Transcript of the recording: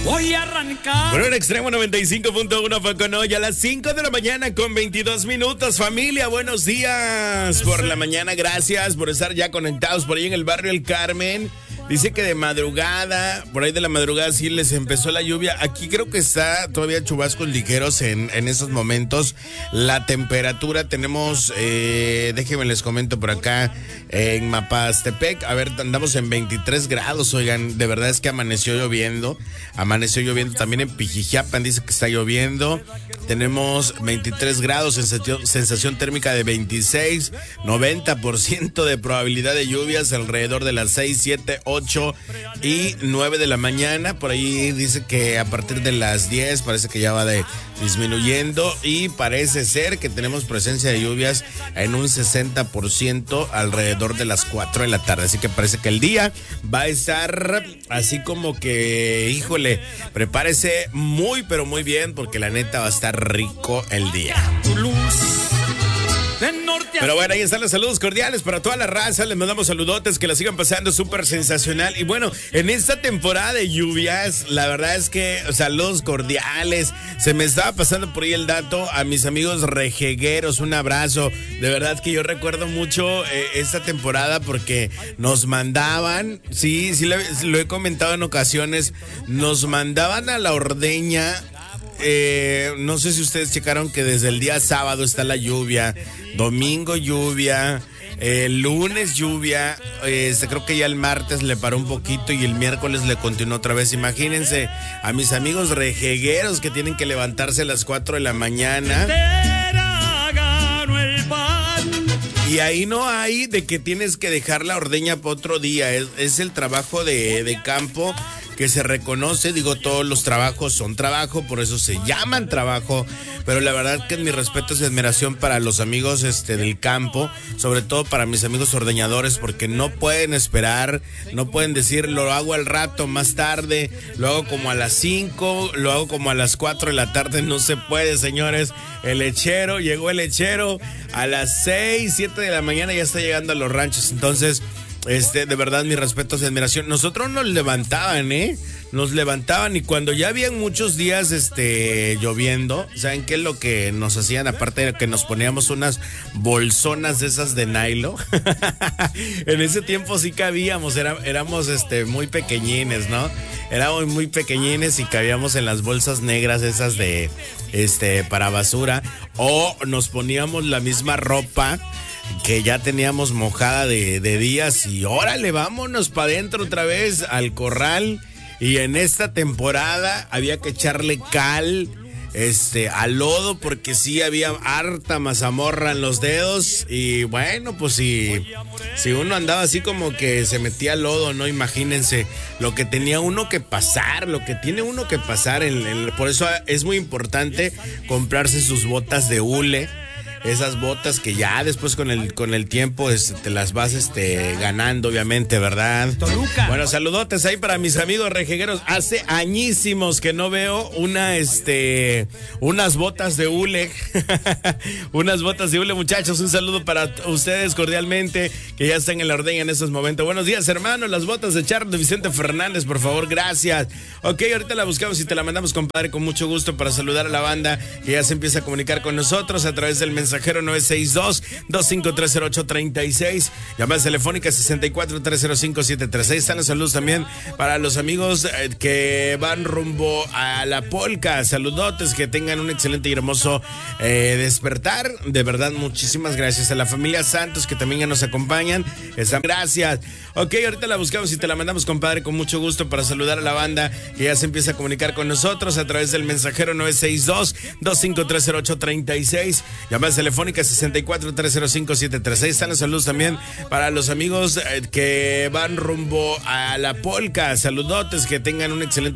Voy a arrancar. Bueno, en Extremo 95.1 fue con hoy a las 5 de la mañana con 22 minutos. Familia, buenos días por la mañana. Gracias por estar ya conectados por ahí en el barrio El Carmen. Dice que de madrugada, por ahí de la madrugada sí les empezó la lluvia. Aquí creo que está todavía chubascos ligeros en esos momentos. La temperatura tenemos, déjenme les comento por acá, en Mapastepec, a ver, andamos en 23 grados, oigan, de verdad es que amaneció lloviendo también en Pijijiapan, dice que está lloviendo. Tenemos 23 grados, sensación térmica de 26, 90% de probabilidad de lluvias alrededor de las 6, 7, 8 y 9 de la mañana. Por ahí dice que a partir de las 10 parece que ya va disminuyendo y parece ser que tenemos presencia de lluvias en un 60% alrededor de las 4 de la tarde. Así que parece que el día va a estar así como que, híjole, prepárese muy pero muy bien porque la neta va a estar rico el día. Tu luz. Pero bueno, ahí están los saludos cordiales para toda la raza. Les mandamos saludotes, que la sigan pasando súper sensacional. Y bueno, en esta temporada de lluvias, la verdad es que saludos cordiales. Se me estaba pasando por ahí el dato a mis amigos rejegueros. Un abrazo. De verdad que yo recuerdo mucho esta temporada porque nos mandaban, sí, lo he comentado en ocasiones, nos mandaban a la ordeña. No sé si ustedes checaron que desde el día sábado está la lluvia, domingo lluvia, lunes lluvia, creo que ya el martes le paró un poquito y el miércoles le continuó otra vez. Imagínense a mis amigos rejegueros que tienen que levantarse a las 4 de la mañana. Y ahí no hay de que tienes que dejar la ordeña para otro día, es el trabajo de campo que se reconoce. Digo, todos los trabajos son trabajo, por eso se llaman trabajo, pero la verdad que mi respeto y admiración para los amigos del campo, sobre todo para mis amigos ordeñadores, porque no pueden esperar, no pueden decir lo hago al rato, más tarde, lo hago como a las 5, lo hago como a las 4 de la tarde, no se puede, señores. Llegó el lechero a las 6, 7 de la mañana, ya está llegando a los ranchos. Entonces, de verdad, mis respetos y admiración. Nosotros nos levantaban, nos levantaban, y cuando ya habían muchos días lloviendo, ¿saben qué es lo que nos hacían? Aparte de que nos poníamos unas bolsonas de esas de nylon. En ese tiempo sí cabíamos, éramos muy pequeñines, ¿no? Éramos muy pequeñines y cabíamos en las bolsas negras esas de para basura, o nos poníamos la misma ropa que ya teníamos mojada de días y órale, vámonos para adentro otra vez al corral. Y en esta temporada había que echarle cal al lodo, porque sí había harta mazamorra en los dedos. Y bueno, pues si uno andaba así como que se metía lodo, ¿no? Imagínense lo que tenía uno que pasar, lo que tiene uno que pasar. Por eso es muy importante comprarse sus botas de hule. Esas botas que ya después con el tiempo te las vas ganando, obviamente, ¿verdad? Toluca. Bueno, saludotes ahí para mis amigos rejegueros. Hace añísimos que no veo unas botas de hule. Unas botas de hule, muchachos. Un saludo para ustedes cordialmente, que ya están en la ordeña en estos momentos. Buenos días, hermano. Las botas de Charles de Vicente Fernández, por favor, gracias. Ok, ahorita la buscamos y te la mandamos, compadre, con mucho gusto, para saludar a la banda que ya se empieza a comunicar con nosotros a través del mensajero 962-2530836, llamadas telefónicas 64-305-736. Están los saludos también para los amigos que van rumbo a la polca. Saludotes, que tengan un excelente y hermoso despertar. De verdad, muchísimas gracias a la familia Santos, que también ya nos acompañan. Gracias. Ok, ahorita la buscamos y te la mandamos, compadre, con mucho gusto, para saludar a la banda que ya se empieza a comunicar con nosotros a través del mensajero 962-2530836, llamadas telefónicas 64-305-736. Están los saludos también para los amigos que van rumbo a la polca. Saludotes, que tengan un excelente